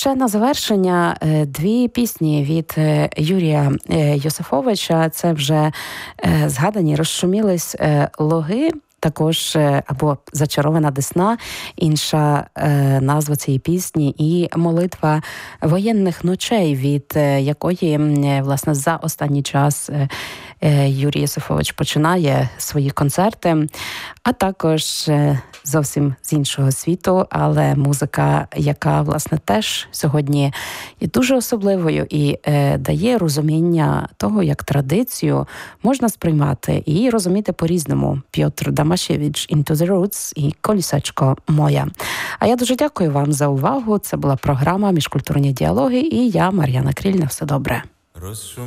ще на завершення дві пісні від Юрія Йосифовича. Це вже згадані, розшумілись логи, також або «Зачарована Десна», інша назва цієї пісні, і «Молитва воєнних ночей», від якої, власне, за останній час Юрій Йосифович починає свої концерти, а також зовсім з іншого світу, але музика, яка, власне, теж сьогодні є дуже особливою і дає розуміння того, як традицію можна сприймати і розуміти по-різному. Пьотр Дамашевич «Into the Roots» і «Колісечко моя». А я дуже дякую вам за увагу. Це була програма «Міжкультурні діалоги» і я, Мар'яна Кріль. На все добре.